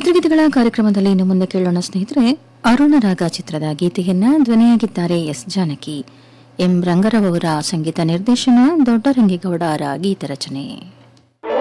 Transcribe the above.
ಚಿತ್ರಗೀತೆಗಳ ಕಾರ್ಯಕ್ರಮದಲ್ಲಿ ಇನ್ನು ಮುಂದೆ ಕೇಳೋಣ ಸ್ನೇಹಿತರೆ. ಅರುಣರಾಗ ಚಿತ್ರದ ಗೀತೆಯನ್ನ ಧ್ವನಿಯಾಗಿದ್ದಾರೆ ಎಸ್ ಜಾನಕಿ. ಎಂ ರಂಗರಾವ್ ಅವರ ಸಂಗೀತ ನಿರ್ದೇಶನ, ದೊಡ್ಡರಂಗೇಗೌಡ ಅವರ ಗೀತ ರಚನೆ.